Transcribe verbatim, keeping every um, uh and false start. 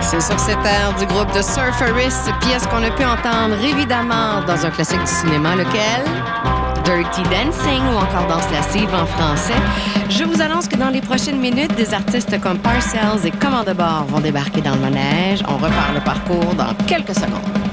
C'est sur cette aire du groupe de Surferis, pièce qu'on a pu entendre évidemment dans un classique du cinéma, lequel? Dirty Dancing ou encore Danse lascive en français. Je vous annonce que dans les prochaines minutes, des artistes comme Parcells et Commande de bord vont débarquer dans le manège. On repart le parcours dans quelques secondes.